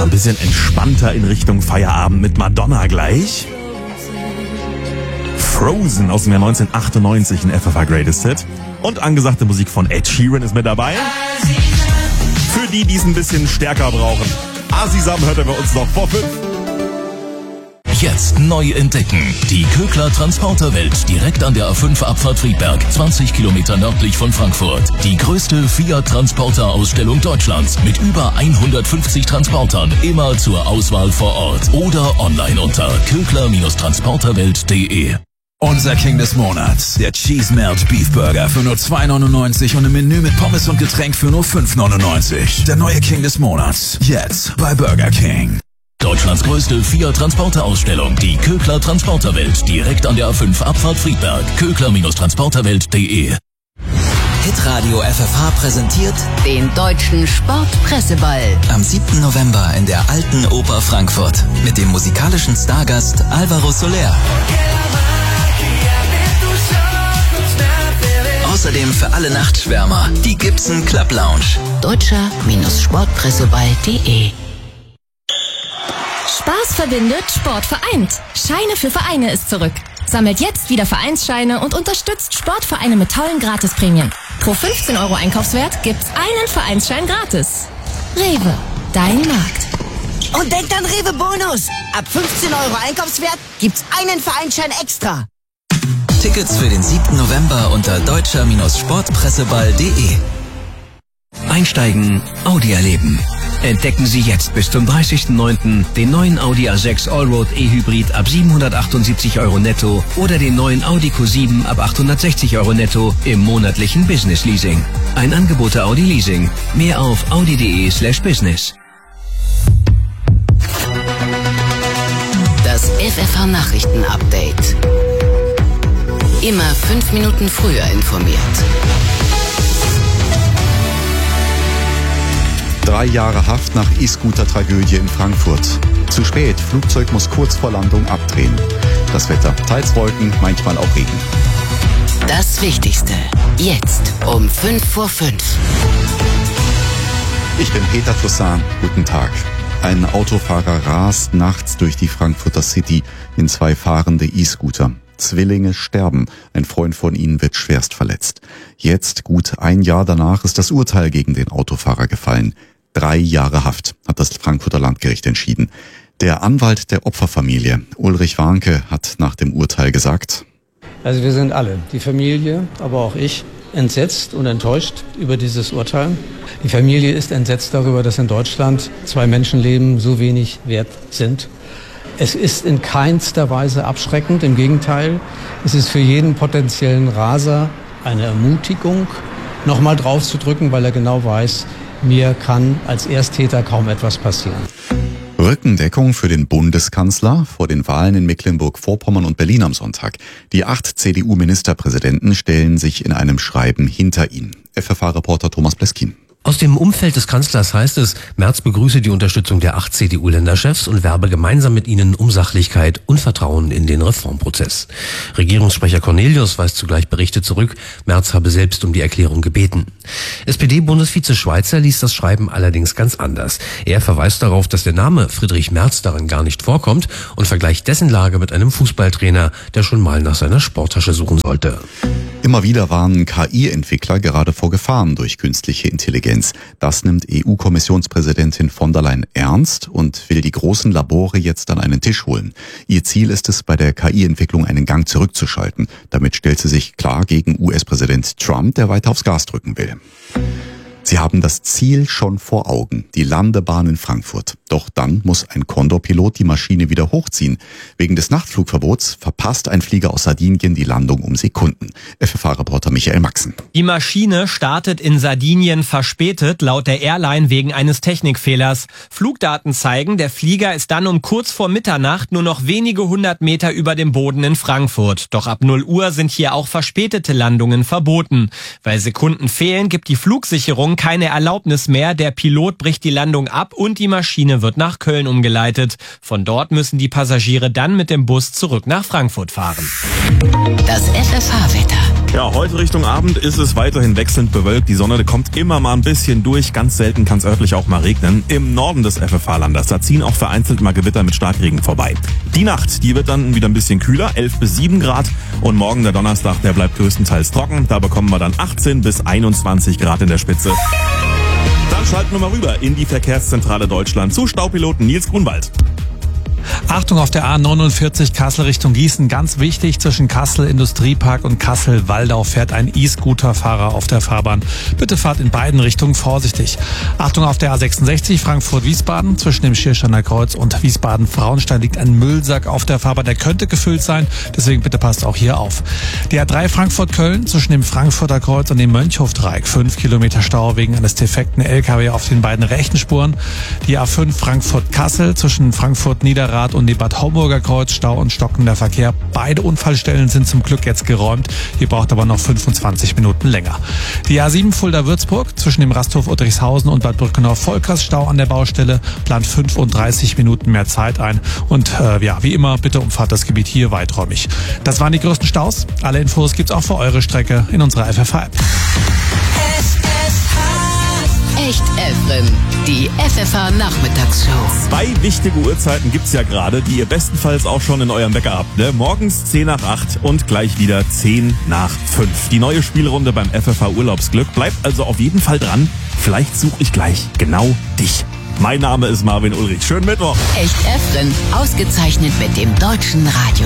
Ein bisschen entspannter in Richtung Feierabend mit Madonna gleich. Frozen aus dem Jahr 1998 in FFH Greatest Hit. Und angesagte Musik von Ed Sheeran ist mit dabei. Für die es ein bisschen stärker brauchen. Asisam hört er bei uns noch vor 5. Jetzt neu entdecken. Die Kögler Transporterwelt direkt an der A5 Abfahrt Friedberg, 20 Kilometer nördlich von Frankfurt. Die größte Fiat-Transporter-Ausstellung Deutschlands mit über 150 Transportern, immer zur Auswahl vor Ort oder online unter kögler-transporterwelt.de. Unser King des Monats, der Cheese Melt Beef Burger für nur 2,99 und ein Menü mit Pommes und Getränk für nur 5,99. Der neue King des Monats, jetzt bei Burger King. Deutschlands größte Fiat-Transporter-Ausstellung, die Kögler Transporterwelt, direkt an der A5 Abfahrt Friedberg, kögler-transporterwelt.de. Hitradio FFH präsentiert den Deutschen Sportpresseball. Am 7. November in der Alten Oper Frankfurt mit dem musikalischen Stargast Alvaro Soler. Außerdem für alle Nachtschwärmer die Gibson Club Lounge. Deutscher-Sportpresseball.de. Spaß verbindet, Sport vereint. Scheine für Vereine ist zurück. Sammelt jetzt wieder Vereinsscheine und unterstützt Sportvereine mit tollen Gratisprämien. Pro 15 € Einkaufswert gibt's einen Vereinsschein gratis. Rewe, dein Markt. Und denkt an Rewe Bonus. Ab 15 € Einkaufswert gibt's einen Vereinsschein extra. Tickets für den 7. November unter deutscher-sportpresseball.de. Einsteigen, Audi erleben. Entdecken Sie jetzt bis zum 30.09. den neuen Audi A6 Allroad E-Hybrid ab 778 € netto oder den neuen Audi Q7 ab 860 € netto im monatlichen Business Leasing. Ein Angebot der Audi Leasing. Mehr auf audi.de/business. Das FFH Nachrichten Update. Immer 5 Minuten früher informiert. 3 Jahre Haft nach E-Scooter-Tragödie in Frankfurt. Zu spät, Flugzeug muss kurz vor Landung abdrehen. Das Wetter, teils Wolken, manchmal auch Regen. Das Wichtigste, jetzt um 5:05. Ich bin Peter Toussaint, guten Tag. Ein Autofahrer rast nachts durch die Frankfurter City in 2 fahrende E-Scooter. Zwillinge sterben, ein Freund von ihnen wird schwerst verletzt. Jetzt, gut 1 Jahr danach, ist das Urteil gegen den Autofahrer gefallen. 3 Jahre Haft hat das Frankfurter Landgericht entschieden. Der Anwalt der Opferfamilie, Ulrich Warnke, hat nach dem Urteil gesagt: Also wir sind alle, die Familie, aber auch ich, entsetzt und enttäuscht über dieses Urteil. Die Familie ist entsetzt darüber, dass in Deutschland 2 Menschenleben so wenig wert sind. Es ist in keinster Weise abschreckend, im Gegenteil, es ist für jeden potenziellen Raser eine Ermutigung, nochmal drauf zu drücken, weil er genau weiß, mir kann als Ersttäter kaum etwas passieren. Rückendeckung für den Bundeskanzler vor den Wahlen in Mecklenburg-Vorpommern und Berlin am Sonntag. Die 8 CDU-Ministerpräsidenten stellen sich in einem Schreiben hinter ihn. FFH-Reporter Thomas Pleskin. Aus dem Umfeld des Kanzlers heißt es, Merz begrüße die Unterstützung der 8 CDU-Länderchefs und werbe gemeinsam mit ihnen um Sachlichkeit und Vertrauen in den Reformprozess. Regierungssprecher Cornelius weist zugleich Berichte zurück, Merz habe selbst um die Erklärung gebeten. SPD-Bundesvize Schweizer liest das Schreiben allerdings ganz anders. Er verweist darauf, dass der Name Friedrich Merz darin gar nicht vorkommt und vergleicht dessen Lage mit einem Fußballtrainer, der schon mal nach seiner Sporttasche suchen sollte. Immer wieder warnen KI-Entwickler gerade vor Gefahren durch künstliche Intelligenz. Das nimmt EU-Kommissionspräsidentin von der Leyen ernst und will die großen Labore jetzt an einen Tisch holen. Ihr Ziel ist es, bei der KI-Entwicklung einen Gang zurückzuschalten. Damit stellt sie sich klar gegen US-Präsident Trump, der weiter aufs Gas drücken will. Sie haben das Ziel schon vor Augen, die Landebahn in Frankfurt. Doch dann muss ein Condor-Pilot die Maschine wieder hochziehen. Wegen des Nachtflugverbots verpasst ein Flieger aus Sardinien die Landung um Sekunden. FFH-Reporter Michael Maxen. Die Maschine startet in Sardinien verspätet, laut der Airline wegen eines Technikfehlers. Flugdaten zeigen, der Flieger ist dann um kurz vor Mitternacht nur noch wenige 100 Meter über dem Boden in Frankfurt. Doch ab 0 Uhr sind hier auch verspätete Landungen verboten. Weil Sekunden fehlen, gibt die Flugsicherung keine Erlaubnis mehr. Der Pilot bricht die Landung ab und die Maschine wird nach Köln umgeleitet. Von dort müssen die Passagiere dann mit dem Bus zurück nach Frankfurt fahren. Das FFH-Wetter. Ja, heute Richtung Abend ist es weiterhin wechselnd bewölkt. Die Sonne kommt immer mal ein bisschen durch. Ganz selten kann es örtlich auch mal regnen. Im Norden des FFH-Landes, da ziehen auch vereinzelt mal Gewitter mit Starkregen vorbei. Die Nacht, die wird dann wieder ein bisschen kühler, 11 bis 7 Grad. Und morgen der Donnerstag, der bleibt größtenteils trocken. Da bekommen wir dann 18 bis 21 Grad in der Spitze. Dann schalten wir mal rüber in die Verkehrszentrale Deutschland zu Staupiloten Nils Grunwald. Achtung auf der A49 Kassel Richtung Gießen. Ganz wichtig, zwischen Kassel Industriepark und Kassel-Waldau fährt ein E-Scooter-Fahrer auf der Fahrbahn. Bitte fahrt in beiden Richtungen vorsichtig. Achtung auf der A66 Frankfurt-Wiesbaden. Zwischen dem Schiersteiner Kreuz und Wiesbaden-Frauenstein liegt ein Müllsack auf der Fahrbahn. Der könnte gefüllt sein, deswegen bitte passt auch hier auf. Die A3 Frankfurt-Köln zwischen dem Frankfurter Kreuz und dem Mönchhofdreieck. 5 Kilometer Stau wegen eines defekten LKW auf den beiden rechten Spuren. Die A5 Frankfurt-Kassel zwischen Frankfurt-Niederrad und dem Bad Homburger Kreuz, Stau und stockender Verkehr. Beide Unfallstellen sind zum Glück jetzt geräumt. Ihr braucht aber noch 25 Minuten länger. Die A7 Fulda-Würzburg zwischen dem Rasthof Uttrichshausen und Bad Brückenau-Volkers, Stau an der Baustelle, plant 35 Minuten mehr Zeit ein. Und wie immer, bitte umfahrt das Gebiet hier weiträumig. Das waren die größten Staus. Alle Infos gibt's auch für eure Strecke in unserer FFH-App. Echt Efren, die FFH-Nachmittagsshow. 2 wichtige Uhrzeiten gibt's ja gerade, die ihr bestenfalls auch schon in eurem Wecker habt. Ne? Morgens 10 nach 8 und gleich wieder 10 nach 5. Die neue Spielrunde beim FFH Urlaubsglück. Bleibt also auf jeden Fall dran. Vielleicht suche ich gleich genau dich. Mein Name ist Marvin Ulrich. Schönen Mittwoch. Echt Efren, ausgezeichnet mit dem Deutschen Radio.